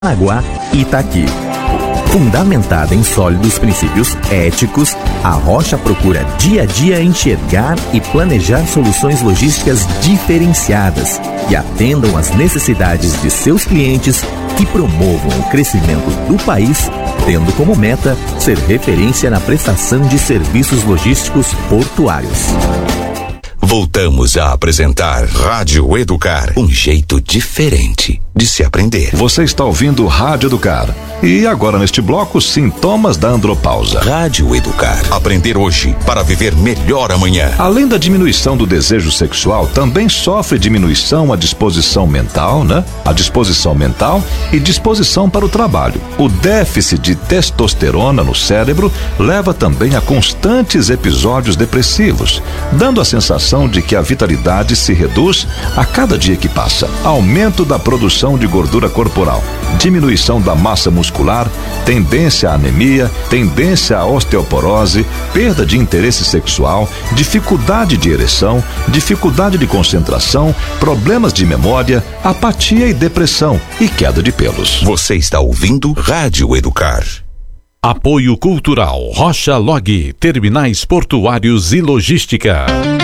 Paranaguá e Itaqui. Fundamentada em sólidos princípios éticos, a Rocha procura dia a dia enxergar e planejar soluções logísticas diferenciadas que atendam às necessidades de seus clientes, que promovam o crescimento do país, tendo como meta ser referência na prestação de serviços logísticos portuários. Voltamos a apresentar Rádio Educar, um jeito diferente de se aprender. Você está ouvindo Rádio Educar. E agora neste bloco, sintomas da andropausa. Rádio Educar. Aprender hoje para viver melhor amanhã. Além da diminuição do desejo sexual, também sofre diminuição a disposição mental, né? A disposição mental e disposição para o trabalho. O déficit de testosterona no cérebro leva também a constantes episódios depressivos, dando a sensação de que a vitalidade se reduz a cada dia que passa. Aumento da produção de gordura corporal, diminuição da massa muscular, tendência à anemia, tendência à osteoporose, perda de interesse sexual, dificuldade de ereção, dificuldade de concentração, problemas de memória, apatia e depressão e queda de pelos. Você está ouvindo Rádio Educar. Apoio Cultural Rocha Log, Terminais Portuários e Logística.